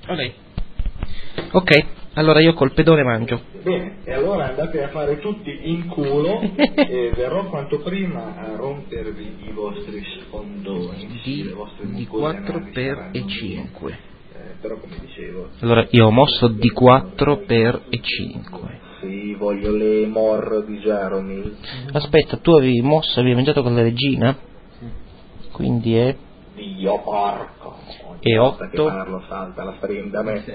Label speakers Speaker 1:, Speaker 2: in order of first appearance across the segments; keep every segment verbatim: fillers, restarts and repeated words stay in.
Speaker 1: Ok. Ok, allora io col pedone mangio.
Speaker 2: Bene, e allora andate a fare tutti in culo e verrò quanto prima a rompervi i vostri sfondoni, sì, le vostre
Speaker 1: D
Speaker 2: mucose
Speaker 1: quattro
Speaker 2: anali
Speaker 1: per
Speaker 2: saranno
Speaker 1: E
Speaker 2: mie.
Speaker 1: cinque.
Speaker 2: Eh, però come dicevo...
Speaker 1: Allora io ho mosso D quattro per E cinque.
Speaker 2: Sì, voglio le mor di Jaromil.
Speaker 1: Aspetta, tu avevi mosso, avevi mangiato con la regina? Quindi è
Speaker 2: Dio porco, ogni
Speaker 1: E
Speaker 2: volta che
Speaker 1: otto
Speaker 2: parlo salta la frame da me.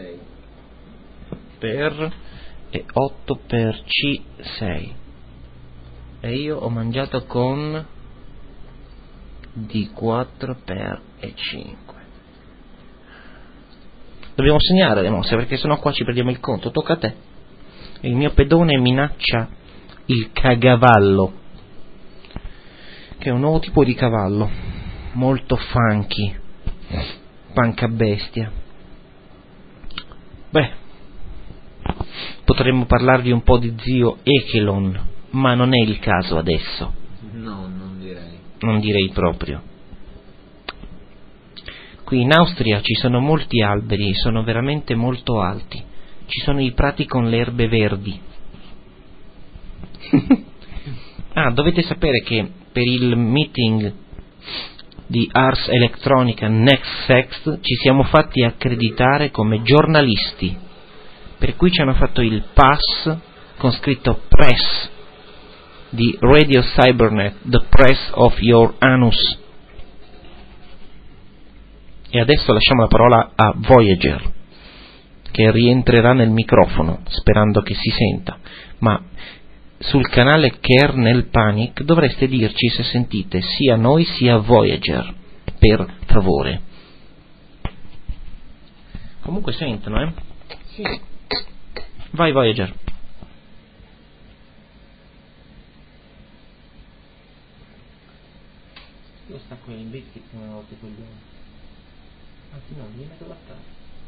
Speaker 1: per E otto per C sei. E io ho mangiato con D quattro per E cinque. Dobbiamo segnare le mosse perché sennò qua ci perdiamo il conto. Tocca a te. Il mio pedone minaccia il cagavallo, che è un nuovo tipo di cavallo, molto funky, panca bestia. Beh, potremmo parlarvi un po' di zio Echelon, ma non è il caso adesso.
Speaker 3: No, non direi.
Speaker 1: Non direi proprio. Qui in Austria ci sono molti alberi, sono veramente molto alti. Ci sono i prati con le erbe verdi. Ah, dovete sapere che per il meeting di Ars Electronica Next Sext ci siamo fatti accreditare come giornalisti, per cui ci hanno fatto il pass con scritto Press di Radio Cybernet, the press of your anus. E adesso lasciamo la parola a Voyager, che rientrerà nel microfono, sperando che si senta, ma sul canale Kernel Panic dovreste dirci se sentite sia noi sia Voyager, per favore. Comunque sentono, eh?
Speaker 3: Sì.
Speaker 1: Vai Voyager. Io stacco il biscuit una volta coglione. Anzi no, mi metto la strada.